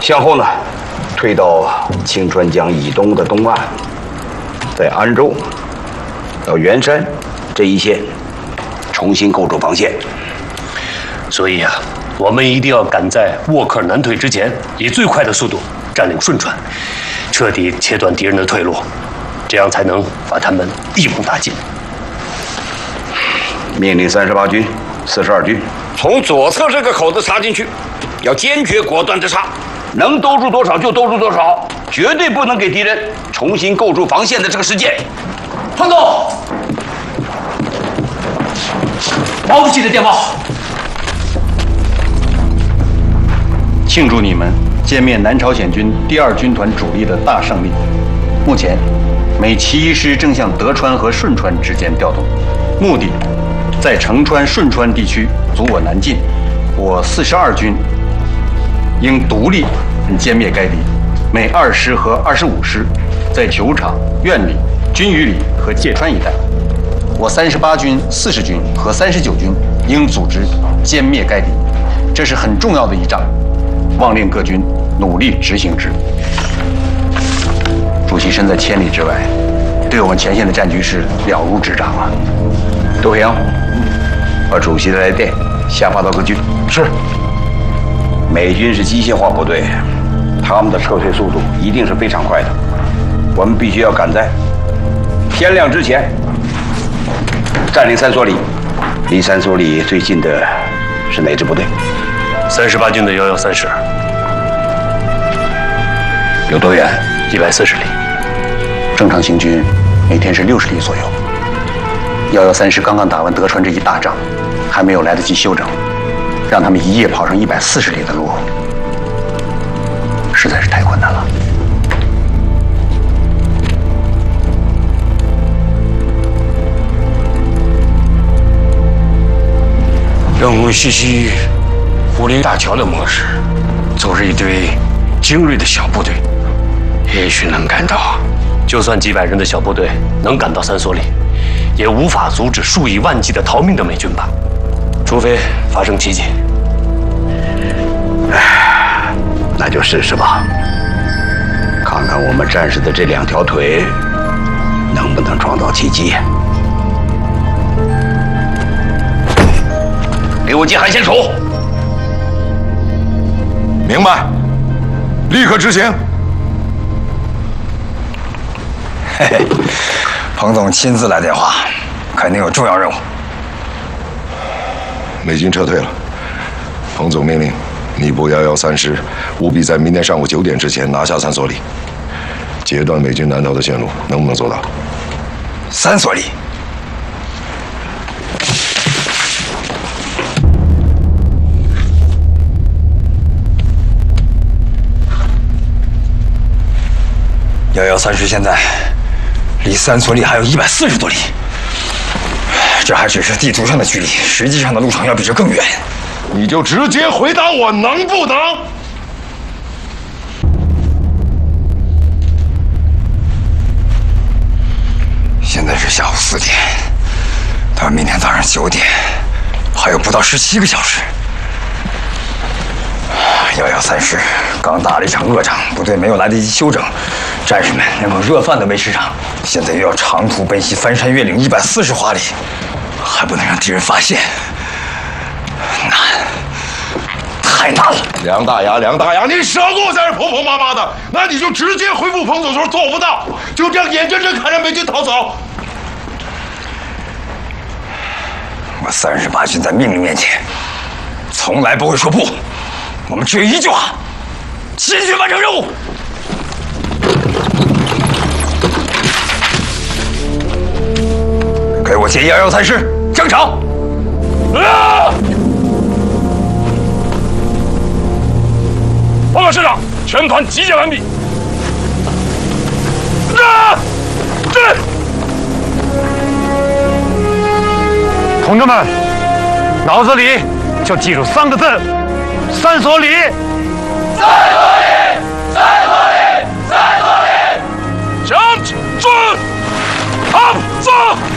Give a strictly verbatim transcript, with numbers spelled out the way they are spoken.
向后呢，退到清川江以东的东岸，在安州到元山这一线重新构筑防线。 所以啊，我们一定要赶在沃克尔南退之前，以最快的速度占领顺川，彻底切断敌人的退路，这样才能把他们一网打尽。 命令三十八军、四十二军从左侧这个口子插进去，要坚决果断的插，能兜住多少就兜住多少，绝对不能给敌人重新构筑防线的这个时间。 彭总，毛主席的电报。 庆祝你们歼灭南朝鲜军第二军团主力的大胜利。目前，美其一师正向德川和顺川之间调动，目的在成川、顺川地区阻我南进。我四十二军应独立歼灭该敌。美二师和二十五师在球场、院里、军ü里和芥川一带。我三十八军、四十军和三十九军应组织歼灭该敌。这是很重要的一仗。望令各军努力执行之。主席身在千里之外，对我们前线的战局是了如指掌啊。 杜平，把主席的来电下发到各军。 是。 美军是机械化部队，他们的撤退速度一定是非常快的，我们必须要赶在天亮之前占领三所里。离三所里最近的是哪支部队？ 三十八军的幺幺三师， 有多远？ 一百四十里。 正常行军每天是六十里左右。幺幺三师刚刚打完德川这一大仗，还没有来得及休整，让他们一夜跑上一百四十里的路，实在是太困难了。 让我们学习涪陵大桥的模式，组织一队精锐的小部队，也许能赶到。 就算几百人的小部队能赶到三所里，也无法阻止数以万计的逃命的美军吧？除非发生奇迹。 唉，那就试试吧，看看我们战士的这两条腿能不能创造奇迹。给我接韩先手。 明白，立刻执行。 嘿嘿，彭总亲自来电话，肯定有重要任务。 美军撤退了，彭总命令你部幺幺三师务必在明天上午九点之前拿下三所里，截断美军南逃的线路，能不能做到？ 三所里。幺幺三师现在离三所里还有一百四十多里，这还只是地图上的距离，实际上的路程要比这更远。 你就直接回答我能不能？ 现在是下午四点，到明天早上九点，还有不到十七个小时。幺幺三师刚打了一场恶仗，部队没有来得及休整，战士们连口热饭都没吃上，现在又要长途奔袭翻山越岭一百四十华里，还不能让敌人发现，难，太难了。 梁大牙，梁大牙，你少给我在这婆婆妈妈的，那你就直接回复彭总说做不到，就这样眼睁睁看着美军逃走。 我三十八军在命令面前，从来不会说不。我们只有一句话：继续完成任务。给我接幺幺三师上场！啊！ 报告师长，全团集结完毕。啊！这！同志们，脑子里就记住三个字。三所里， 三所里，三所里，三所里。 向左，向左。